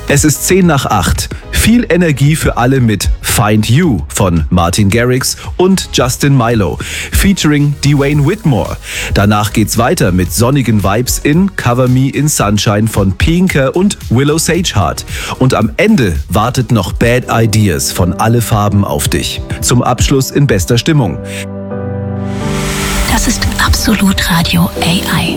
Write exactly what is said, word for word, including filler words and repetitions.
Es ist zehn nach acht. Viel Energie für alle mit Find You von Martin Garrix und Justin Milo, featuring Dwayne Whitmore. Danach geht's weiter mit sonnigen Vibes in Cover Me in Sunshine von Pinker und Willow Sageheart. Und am Ende wartet noch Bad Ideas von Alle Farben auf dich. Zum Abschluss in bester Stimmung. Das ist Absolut Radio A I.